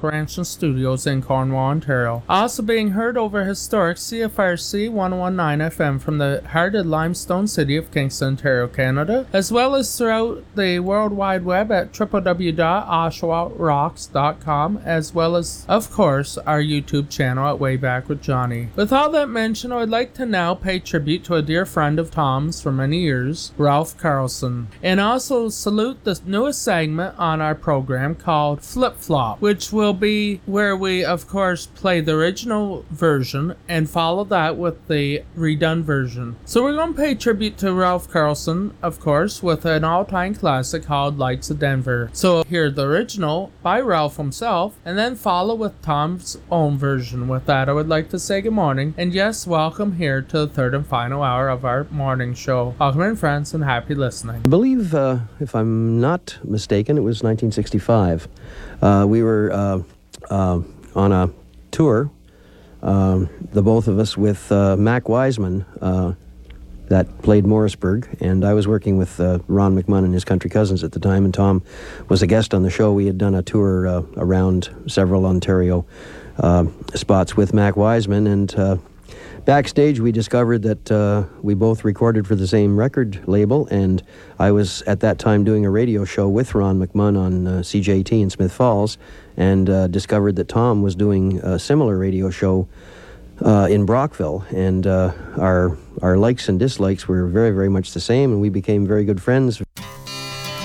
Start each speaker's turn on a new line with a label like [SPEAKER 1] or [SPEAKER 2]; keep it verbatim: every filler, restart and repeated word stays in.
[SPEAKER 1] Laurentian Studios in Cornwall, Ontario. Also being heard over historic C F R C one oh one point nine F M from the hearted limestone city of Kingston, Ontario, Canada, as well as throughout the World Wide Web at w w w dot oshawa rocks dot com, as well as, of course, our YouTube channel at Way Back with Johnny. With all that mentioned, I would like to now pay tribute to a dear friend of Tom's for many years, Ralph Carlson, and also salute the newest segment on our program called Flip Flop, which will be where we, of course, play the original version and follow that with the redone version. So we're going to pay tribute to Ralph Carlson, of course, with an all-time classic called Lights of Denver. So hear the original by Ralph himself, and then follow with Tom's own version. With that, I would like to say good morning, and yes, welcome here to the third and final hour of our morning show. Welcome in, friends, and happy listening.
[SPEAKER 2] I believe, uh, if I'm not mistaken, it was nineteen sixty-five. Uh, we were uh, uh, on a tour, um, the both of us, with uh, Mac Wiseman, uh, that played Morrisburg, and I was working with uh, Ron McMahon and his Country Cousins at the time, and Tom was a guest on the show. We had done a tour uh, around several Ontario uh, spots with Mac Wiseman, and uh, backstage we discovered that uh, we both recorded for the same record label, and I was at that time doing a radio show with Ron McMahon on uh, C J T in Smith Falls, and uh, discovered that Tom was doing a similar radio show Uh, in Brockville, and uh, our our likes and dislikes were very, very much the same, and we became very good friends